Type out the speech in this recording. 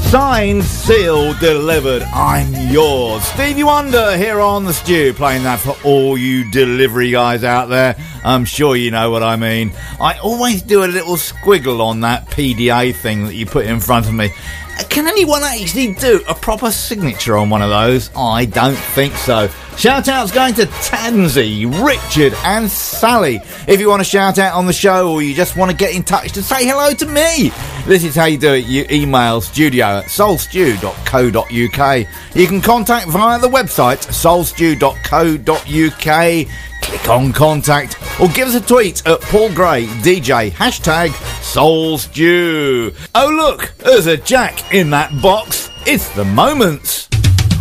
Signed, sealed, delivered. I'm yours. Stevie Wonder here on The Stew, playing that for all you delivery guys out there. I'm sure you know what I mean. I always do a little squiggle on that PDA thing that you put in front of me. Can anyone actually do a proper signature on one of those? I don't think so. Shout outs going to Tansy, Richard and Sally. If you want to shout out on the show or you just want to get in touch to say hello to me, this is how you do it. You email studio@soulstew.co.uk. You can contact via the website soulstew.co.uk. Click on contact or give us a tweet at Paul Gray DJ #SoulStew. Oh look, there's a Jack in that box. It's the Moments.